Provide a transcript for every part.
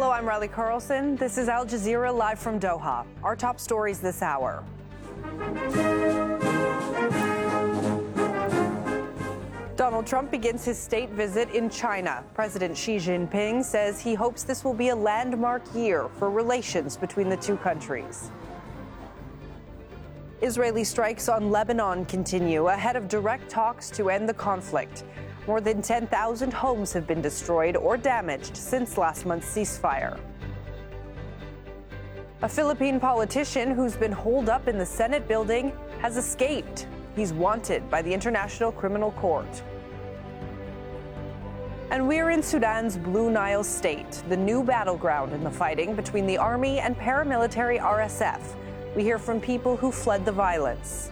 Hello, I'm Riley Carlson. This is Al Jazeera live from Doha. Our top stories this hour. Donald Trump begins his state visit in China. President Xi Jinping says he hopes this will be a landmark year for relations between the two countries. Israeli strikes on Lebanon continue ahead of direct talks to end the conflict. More than 10,000 homes have been destroyed or damaged since last month's ceasefire. A Philippine politician who's been holed up in the Senate building has escaped. He's wanted by the International Criminal Court. And we're in Sudan's Blue Nile state, the new battleground in the fighting between the army and paramilitary RSF. We hear from people who fled the violence.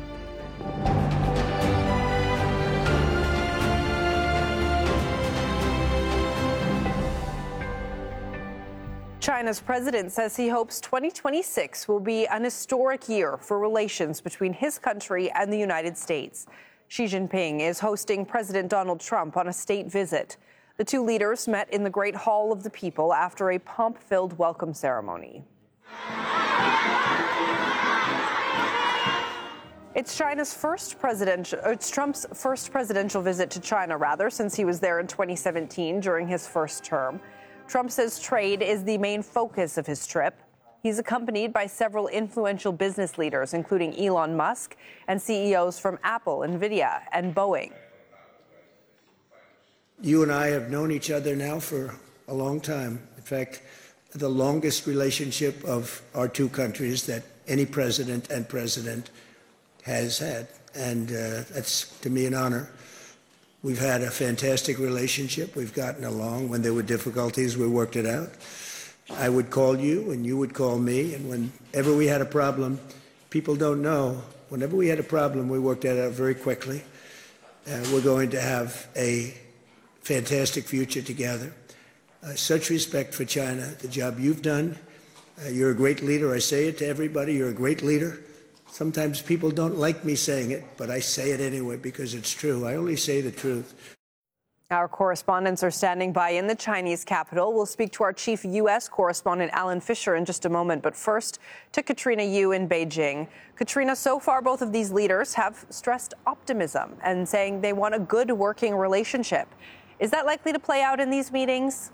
China's president says he hopes 2026 will be an historic year for relations between his country and the United States. Xi Jinping is hosting President Donald Trump on a state visit. The two leaders met in the Great Hall of the People after a pomp-filled welcome ceremony. It's Trump's first presidential visit to China, since he was there in 2017 during his first term. Trump says trade is the main focus of his trip. He's accompanied by several influential business leaders, including Elon Musk and CEOs from Apple, NVIDIA, and Boeing. You and I have known each other now for a long time. In fact, the longest relationship of our two countries that any president and president has had. And that's, to me, an honor. We've had a fantastic relationship. We've gotten along. When there were difficulties, we worked it out. I would call you, and you would call me. And whenever we had a problem, people don't know, whenever we had a problem, we worked that out very quickly. We're going to have a fantastic future together. Such respect for China, the job you've done. You're a great leader. I say it to everybody. You're a great leader. Sometimes people don't like me saying it, but I say it anyway because it's true. I only say the truth. Our correspondents are standing by in the Chinese capital. We'll speak to our chief U.S. correspondent, Alan Fisher, in just a moment. But first, to Katrina Yu in Beijing. Katrina, so far, both of these leaders have stressed optimism and saying they want a good working relationship. Is that likely to play out in these meetings?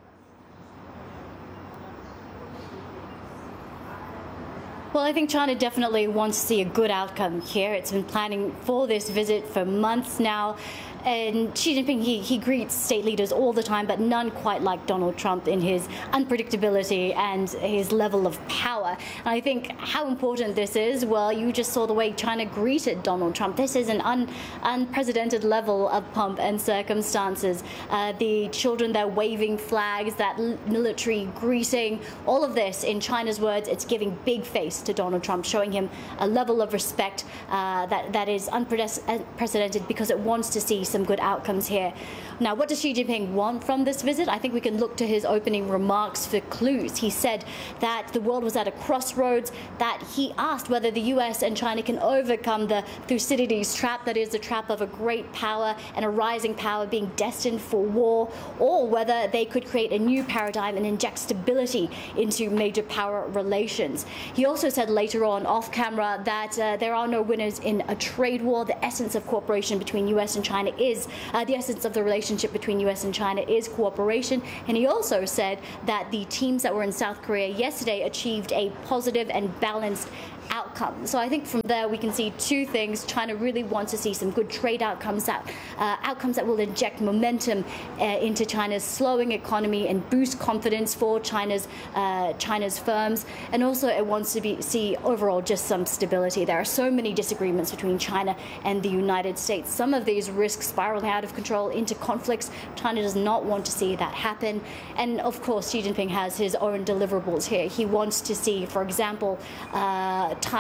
Well, I think China definitely wants to see a good outcome here. It's been planning for this visit for months now. And Xi Jinping, he greets state leaders all the time, but none quite like Donald Trump in his unpredictability and his level of power. And I think how important this is, well, you just saw the way China greeted Donald Trump. This is an unprecedented level of pomp and circumstances. The children, they're waving flags, that military greeting, all of this, in China's words, it's giving big face to Donald Trump, showing him a level of respect that is unprecedented because it wants to see some good outcomes here. Now, what does Xi Jinping want from this visit? I think we can look to his opening remarks for clues. He said that the world was at a crossroads, that he asked whether the U.S. and China can overcome the Thucydides trap, that is the trap of a great power and a rising power being destined for war, or whether they could create a new paradigm and inject stability into major power relations. He also said later on, off camera, that there are no winners in a trade war. The essence of cooperation between U.S. and China is the essence of the relationship between U.S. and China is cooperation. And he also said that the teams that were in South Korea yesterday achieved a positive and balanced outcome. So I think from there we can see two things. China really wants to see some good trade outcomes that will inject momentum into China's slowing economy and boost confidence for China's firms. And also it wants to see overall just some stability. There are so many disagreements between China and the United States. Some of these risk spiraling out of control into conflicts. China does not want to see that happen. And of course, Xi Jinping has his own deliverables here. He wants to see, for example, Taiwan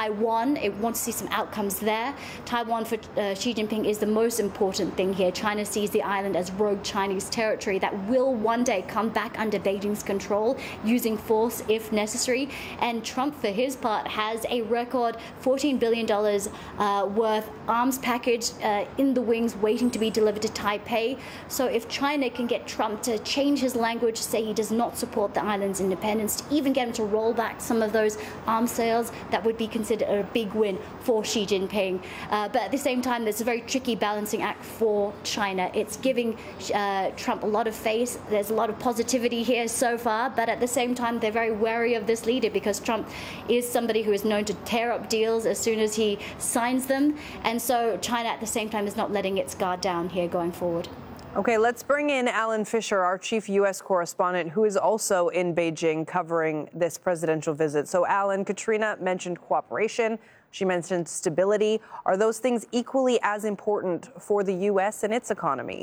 Taiwan, it wants to see some outcomes there. Taiwan for Xi Jinping is the most important thing here. China sees the island as rogue Chinese territory that will one day come back under Beijing's control, using force if necessary. And Trump, for his part, has a record $14 billion worth arms package in the wings waiting to be delivered to Taipei. So if China can get Trump to change his language, say he does not support the island's independence, to even get him to roll back some of those arms sales, that would be considered a big win for Xi Jinping. But at the same time, there's a very tricky balancing act for China. It's giving Trump a lot of face. There's a lot of positivity here so far, but at the same time, they're very wary of this leader because Trump is somebody who is known to tear up deals as soon as he signs them. And so China at the same time is not letting its guard down here going forward. Okay, let's bring in Alan Fisher, our chief U.S. correspondent, who is also in Beijing covering this presidential visit. So, Alan, Katrina mentioned cooperation. She mentioned stability. Are those things equally as important for the U.S. and its economy?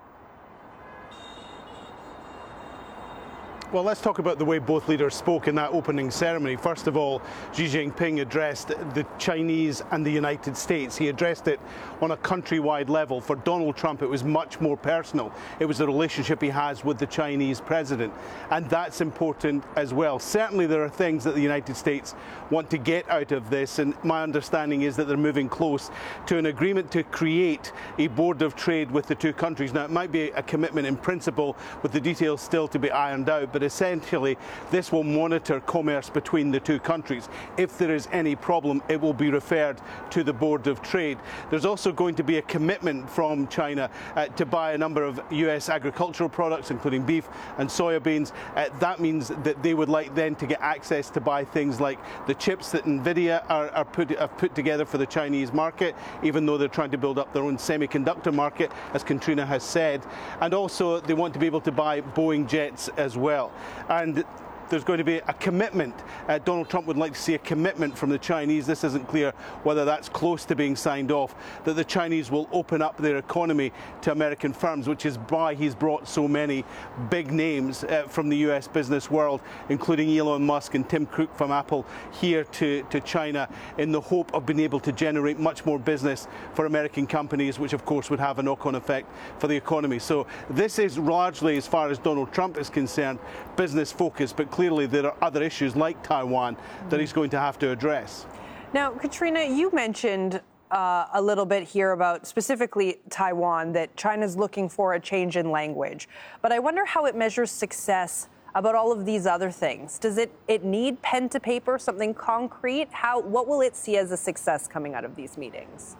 Well, let's talk about the way both leaders spoke in that opening ceremony. First of all, Xi Jinping addressed the Chinese and the United States. He addressed it on a countrywide level. For Donald Trump, it was much more personal. It was the relationship he has with the Chinese president. And that's important as well. Certainly, there are things that the United States want to get out of this. And my understanding is that they're moving close to an agreement to create a board of trade with the two countries. Now, it might be a commitment in principle, with the details still to be ironed out. But essentially, this will monitor commerce between the two countries. If there is any problem, it will be referred to the Board of Trade. There's also going to be a commitment from China to buy a number of US agricultural products, including beef and soybeans. That means that they would like then to get access to buy things like the chips that NVIDIA have put together for the Chinese market, even though they're trying to build up their own semiconductor market, as Katrina has said. And also, they want to be able to buy Boeing jets as well. And there's going to be a commitment. Donald Trump would like to see a commitment from the Chinese. This isn't clear whether that's close to being signed off, that the Chinese will open up their economy to American firms, which is why he's brought so many big names from the US business world, including Elon Musk and Tim Cook from Apple, here to China, in the hope of being able to generate much more business for American companies, which of course would have a knock-on effect for the economy. So this is largely, as far as Donald Trump is concerned, business focused, but clearly there are other issues like Taiwan that he's going to have to address. Now, Katrina, you mentioned a little bit here about specifically Taiwan, that China's looking for a change in language. But I wonder how it measures success about all of these other things. Does it need pen to paper, something concrete? What will it see as a success coming out of these meetings?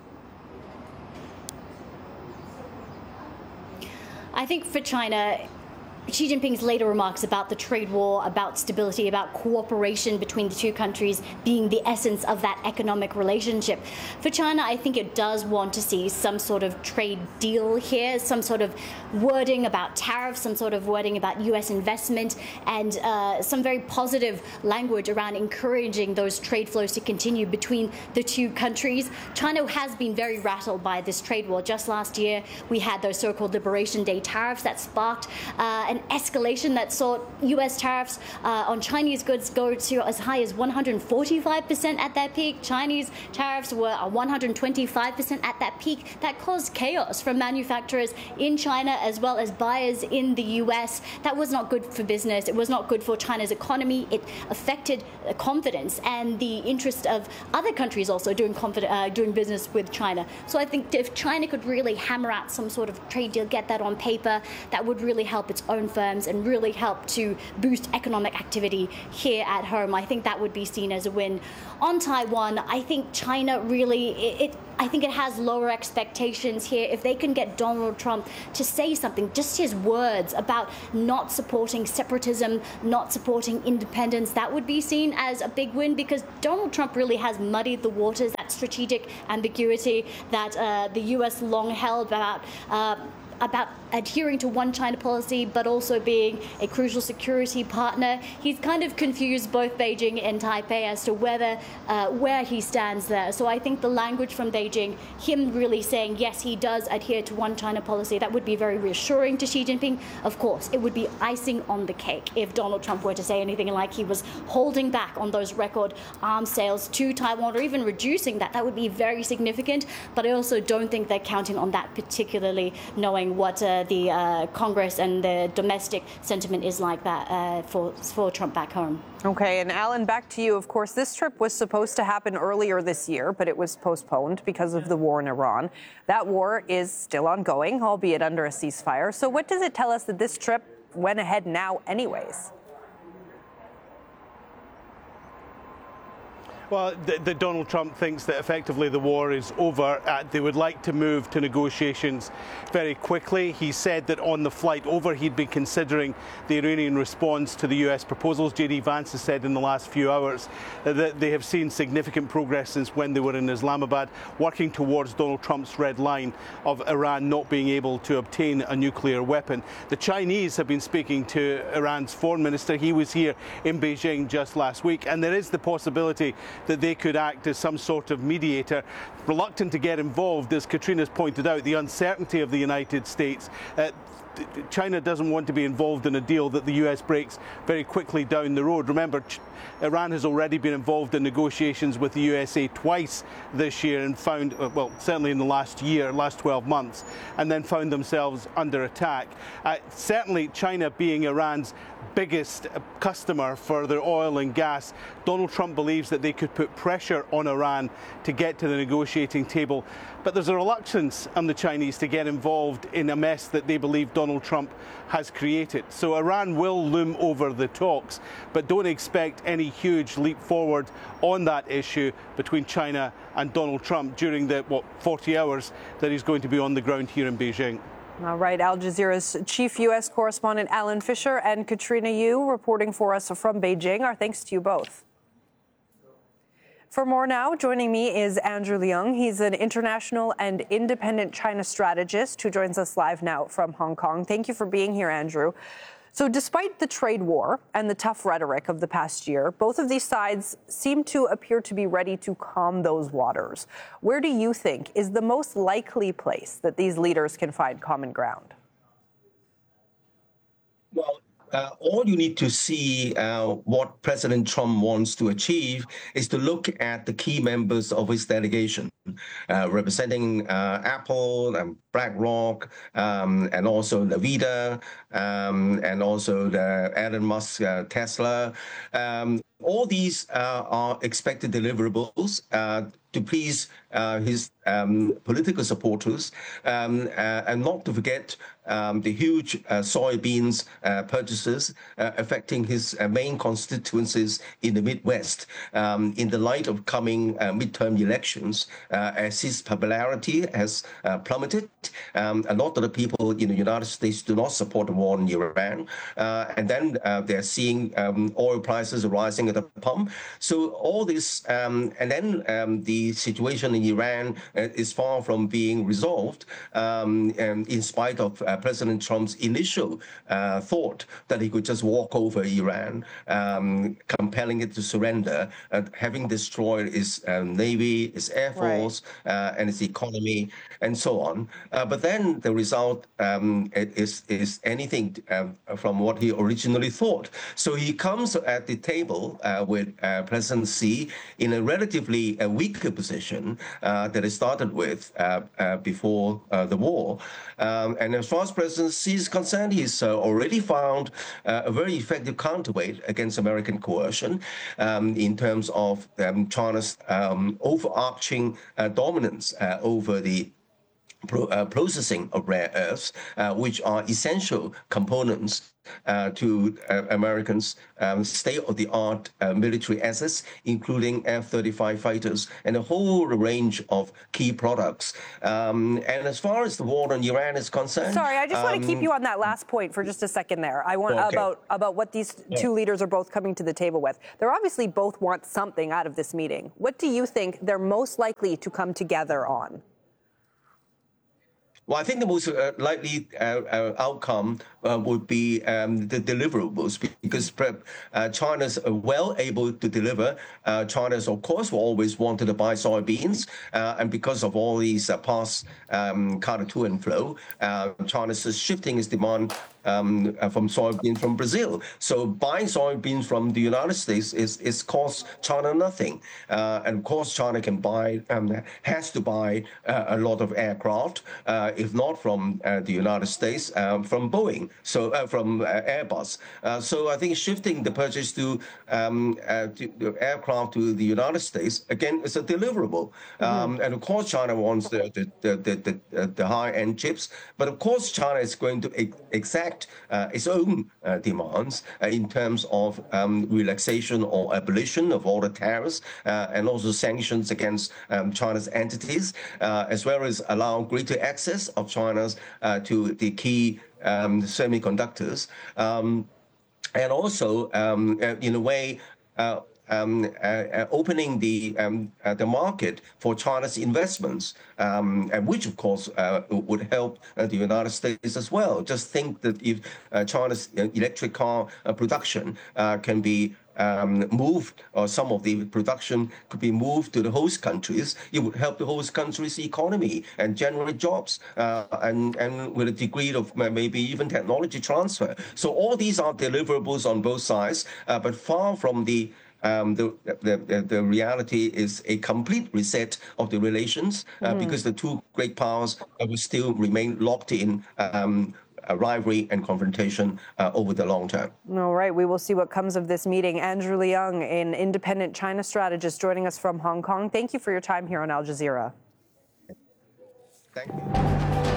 I think for China, Xi Jinping's later remarks about the trade war, about stability, about cooperation between the two countries being the essence of that economic relationship. For China, I think it does want to see some sort of trade deal here, some sort of wording about tariffs, some sort of wording about U.S. investment, and some very positive language around encouraging those trade flows to continue between the two countries. China has been very rattled by this trade war. Just last year, we had those so-called Liberation Day tariffs that sparked an escalation that saw U.S. tariffs on Chinese goods go to as high as 145% at that peak. Chinese tariffs were 125% at that peak. That caused chaos for manufacturers in China as well as buyers in the U.S. That was not good for business. It was not good for China's economy. It affected confidence and the interest of other countries also doing business with China. So I think if China could really hammer out some sort of trade deal, get that on paper, that would really help its own firms and really help to boost economic activity here at home. I think that would be seen as a win. On Taiwan, I think China really, I think it has lower expectations here. If they can get Donald Trump to say something, just his words about not supporting separatism, not supporting independence, that would be seen as a big win, because Donald Trump really has muddied the waters, that strategic ambiguity that the U.S. long held about adhering to one China policy, but also being a crucial security partner. He's kind of confused both Beijing and Taipei as to where he stands there. So I think the language from Beijing, him really saying, yes, he does adhere to one China policy, that would be very reassuring to Xi Jinping. Of course, it would be icing on the cake if Donald Trump were to say anything like he was holding back on those record arms sales to Taiwan or even reducing that. That would be very significant. But I also don't think they're counting on that, particularly knowing what the Congress and the domestic sentiment is like that for Trump back home. Okay, and Alan, back to you. Of course, this trip was supposed to happen earlier this year, but it was postponed because of the war in Iran. That war is still ongoing, albeit under a ceasefire. So what does it tell us that this trip went ahead now anyways? Well, Donald Trump thinks that effectively the war is over. They would like to move to negotiations very quickly. He said that on the flight over, he'd been considering the Iranian response to the US proposals. J.D. Vance has said in the last few hours that they have seen significant progress since when they were in Islamabad, working towards Donald Trump's red line of Iran not being able to obtain a nuclear weapon. The Chinese have been speaking to Iran's foreign minister. He was here in Beijing just last week, and there is the possibility that they could act as some sort of mediator. Reluctant to get involved, as Katrina's pointed out, the uncertainty of the United States. China doesn't want to be involved in a deal that the US breaks very quickly down the road. Remember, Iran has already been involved in negotiations with the USA twice this year and found, well, certainly in the last 12 months, and then found themselves under attack. Certainly, China being Iran's biggest customer for their oil and gas, Donald Trump believes that they could put pressure on Iran to get to the negotiating table. But there's a reluctance on the Chinese to get involved in a mess that they believe Donald Trump has created. So Iran will loom over the talks, but don't expect any huge leap forward on that issue between China and Donald Trump during the, 40 hours that he's going to be on the ground here in Beijing. All right, Al Jazeera's chief U.S. correspondent Alan Fisher and Katrina Yu reporting for us from Beijing. Our thanks to you both. For more now, joining me is Andrew Leung. He's an international and independent China strategist who joins us live now from Hong Kong. Thank you for being here, Andrew. So despite the trade war and the tough rhetoric of the past year, both of these sides seem to appear to be ready to calm those waters. Where do you think is the most likely place that these leaders can find common ground? Well, all you need to see what President Trump wants to achieve is to look at the key members of his delegation, representing Apple and BlackRock, and also Nvidia, and also the Elon Musk Tesla. All these are expected deliverables to please his political supporters, and not to forget the huge soybeans purchases affecting his main constituencies in the Midwest. In the light of coming midterm elections, as his popularity has plummeted, a lot of the people in the United States do not support the war in Iran, and then they're seeing oil prices rising at the pump. So all this, and then the situation in Iran is far from being resolved, in spite of President Trump's initial thought that he could just walk over Iran, compelling it to surrender, having destroyed its navy, its air force, and its economy, and so on. But then the result is anything from what he originally thought. So he comes at the table with President Xi in a relatively weaker position that it started with before the war. And as far as President Xi is concerned, he's already found a very effective counterweight against American coercion in terms of China's overarching dominance over the processing of rare earths, which are essential components to Americans' state-of-the-art military assets, including F-35 fighters and a whole range of key products. And as far as the war on Iran is concerned... Sorry, I just want to keep you on that last point for just a second there. I want about what these two leaders are both coming to the table with. They obviously both want something out of this meeting. What do you think they're most likely to come together on? Well, I think the most likely outcome would be the deliverables, because China's well able to deliver. China's, of course, will always wanted to buy soybeans, and because of all these past kind of to and flow, China's shifting its demand from soybeans from Brazil. So buying soybeans from the United States is cost China nothing. And of course, China can buy, has to buy a lot of aircraft, if not from the United States, from Boeing, so from Airbus. So I think shifting the purchase to the aircraft to the United States, again, is a deliverable. And of course, China wants the high-end chips, but of course, China is going to exact its own demands in terms of relaxation or abolition of all the tariffs and also sanctions against China's entities, as well as allow greater access of China's to the key semiconductors, and also, in a way, opening the market for China's investments, and which of course would help the United States as well. Just think that if China's electric car production can be moved, or some of the production could be moved to the host countries, it would help the host countries' economy and generate jobs, and with a degree of maybe even technology transfer. So all these are deliverables on both sides, but far from the reality is a complete reset of the relations, because the two great powers will still remain locked in rivalry and confrontation over the long term. All right, we will see what comes of this meeting. Andrew Leung, an independent China strategist, joining us from Hong Kong. Thank you for your time here on Al Jazeera. Thank you.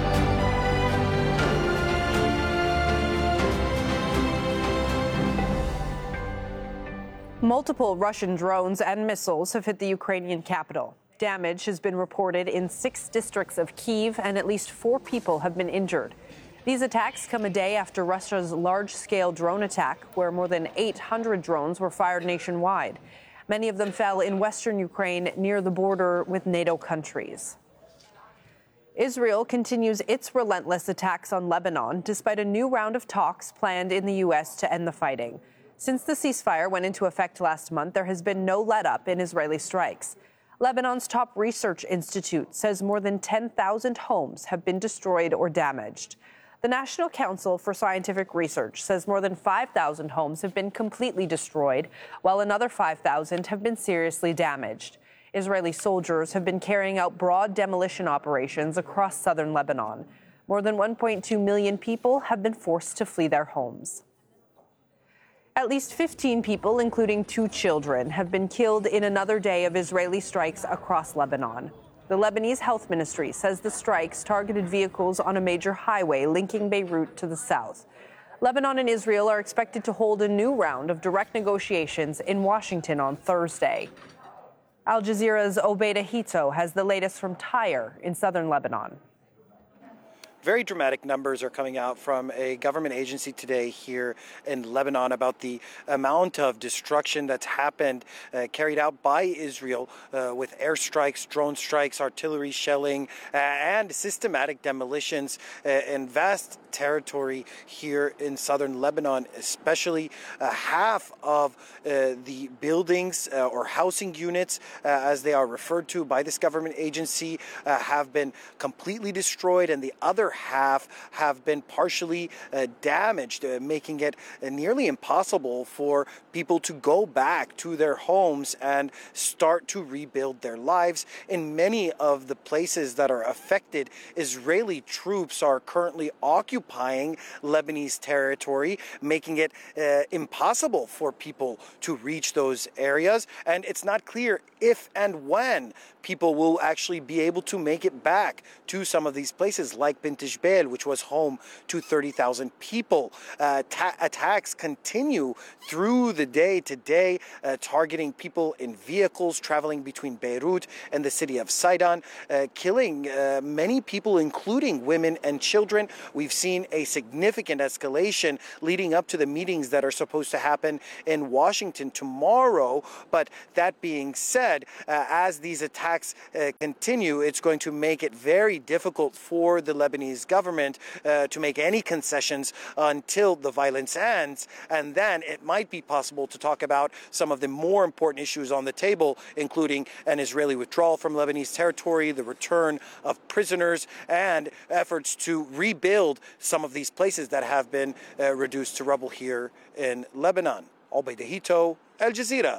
Multiple Russian drones and missiles have hit the Ukrainian capital. Damage has been reported in 6 districts of Kyiv, and at least 4 people have been injured. These attacks come a day after Russia's large-scale drone attack, where more than 800 drones were fired nationwide. Many of them fell in western Ukraine near the border with NATO countries. Israel continues its relentless attacks on Lebanon, despite a new round of talks planned in the U.S. to end the fighting. Since the ceasefire went into effect last month, there has been no let-up in Israeli strikes. Lebanon's top research institute says more than 10,000 homes have been destroyed or damaged. The National Council for Scientific Research says more than 5,000 homes have been completely destroyed, while another 5,000 have been seriously damaged. Israeli soldiers have been carrying out broad demolition operations across southern Lebanon. More than 1.2 million people have been forced to flee their homes. At least 15 people, including 2 children, have been killed in another day of Israeli strikes across Lebanon. The Lebanese Health Ministry says the strikes targeted vehicles on a major highway linking Beirut to the south. Lebanon and Israel are expected to hold a new round of direct negotiations in Washington on Thursday. Al Jazeera's Obeida Hito has the latest from Tyre in southern Lebanon. Very dramatic numbers are coming out from a government agency today here in Lebanon about the amount of destruction that's happened, carried out by Israel with airstrikes, drone strikes, artillery shelling, and systematic demolitions in vast territory here in southern Lebanon, especially half of the buildings or housing units, as they are referred to by this government agency, have been completely destroyed, and the other half have been partially damaged, making it nearly impossible for people to go back to their homes and start to rebuild their lives. In many of the places that are affected, Israeli troops are currently occupying Lebanese territory, making it impossible for people to reach those areas. And it's not clear if and when people will actually be able to make it back to some of these places, like Bint Jbeil, which was home to 30,000 people. Attacks continue through the day today, targeting people in vehicles traveling between Beirut and the city of Sidon, killing many people, including women and children. We've seen seen a significant escalation leading up to the meetings that are supposed to happen in Washington tomorrow. But that being said, as these attacks continue, it's going to make it very difficult for the Lebanese government to make any concessions until the violence ends. And then it might be possible to talk about some of the more important issues on the table, including an Israeli withdrawal from Lebanese territory, the return of prisoners, and efforts to rebuild some of these places that have been reduced to rubble here in Lebanon. Albeida Hito, Al Jazeera.